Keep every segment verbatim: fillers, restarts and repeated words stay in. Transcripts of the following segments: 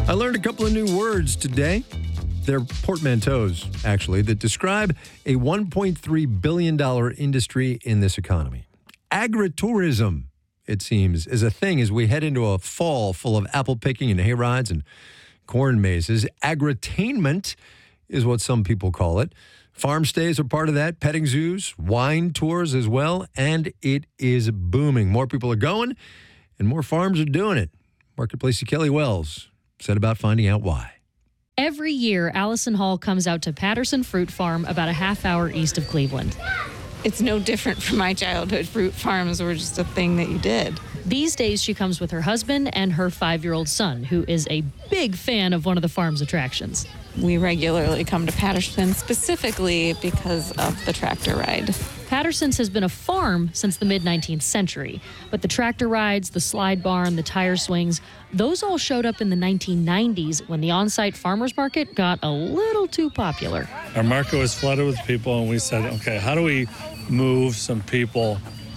I learned a couple of new words today. They're portmanteaus, actually, that describe a one point three billion dollars industry in this economy. Agritourism, it seems, is a thing as we head into a fall full of apple picking and hayrides and corn mazes. Agritainment is what some people call it. Farm stays are part of that, petting zoos, wine tours as well, and it is booming. More people are going, and more farms are doing it. Marketplace's Kelly Wells said about finding out why. Every year, Allison Hall comes out to Patterson Fruit Farm about a half hour east of Cleveland. It's no different from my childhood. Fruit farms were just a thing that you did. These days, she comes with her husband and her five-year-old son, who is a big fan of one of the farm's attractions. We regularly come to Patterson specifically because of the tractor ride. Patterson's has been a farm since the mid-nineteenth century, but the tractor rides, the slide barn, the tire swings, those all showed up in the nineteen nineties when the on-site farmers market got a little too popular. Our market was flooded with people, and we said, okay, how do we move some people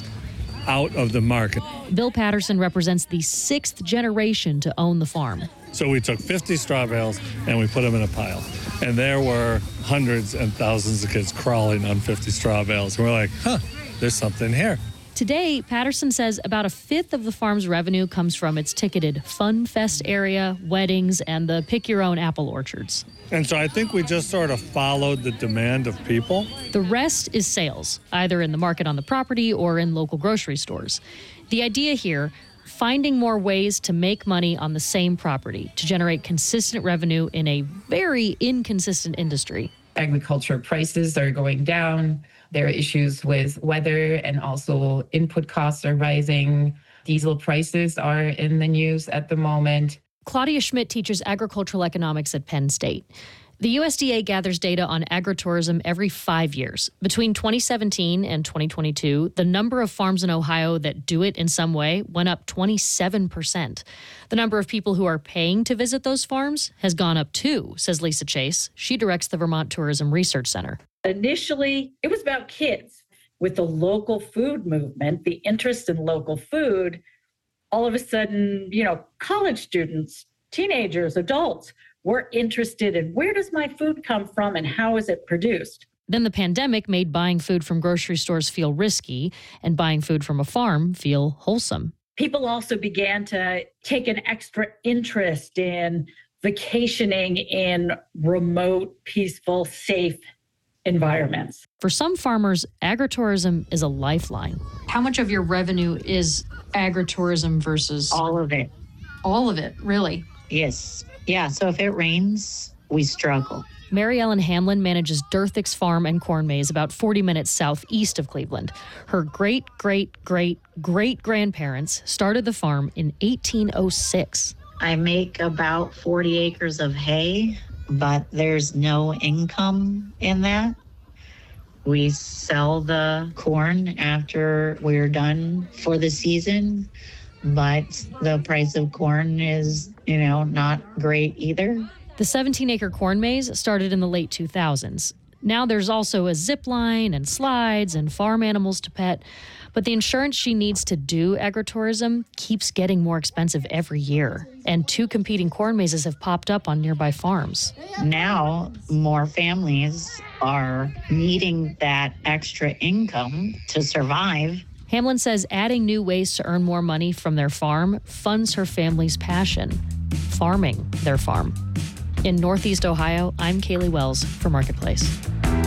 out of the market? Bill Patterson represents the sixth generation to own the farm. So we took fifty straw bales and we put them in a pile. And there were hundreds and thousands of kids crawling on fifty straw bales. And we're like, huh, there's something here. Today, Patterson says about a fifth of the farm's revenue comes from its ticketed Fun Fest area, weddings, and the pick-your-own apple orchards. And so I think we just sort of followed the demand of people. The rest is sales, either in the market on the property or in local grocery stores. The idea here, finding more ways to make money on the same property to generate consistent revenue in a very inconsistent industry. Agriculture prices are going down. There are issues with weather, and also input costs are rising. Diesel prices are in the news at the moment. Claudia Schmidt teaches agricultural economics at Penn State. The U S D A gathers data on agritourism every five years. Between twenty seventeen and twenty twenty-two, the number of farms in Ohio that do it in some way went up twenty-seven percent. The number of people who are paying to visit those farms has gone up too, says Lisa Chase. She directs the Vermont Tourism Research Center. Initially, it was about kids. With the local food movement, the interest in local food, all of a sudden, you know, college students, teenagers, adults, we're interested in where does my food come from and how is it produced? Then the pandemic made buying food from grocery stores feel risky and buying food from a farm feel wholesome. People also began to take an extra interest in vacationing in remote, peaceful, safe environments. For some farmers, agritourism is a lifeline. How much of your revenue is agritourism versus... All of it. All of it, really? Yes. Yeah, so if it rains, we struggle. Mary Ellen Hamlin manages Durthix Farm and Corn Maze about forty minutes southeast of Cleveland. Her great, great, great, great grandparents started the farm in eighteen oh six. I make about forty acres of hay, but there's no income in that. We sell the corn after we're done for the season, but the price of corn is, you know, not great either. The seventeen-acre corn maze started in the late two thousands. Now there's also a zip line and slides and farm animals to pet. But the insurance she needs to do agritourism keeps getting more expensive every year. And two competing corn mazes have popped up on nearby farms. Now more families are needing that extra income to survive. Hamlin says adding new ways to earn more money from their farm funds her family's passion, farming their farm. In Northeast Ohio, I'm Kaylee Wells for Marketplace.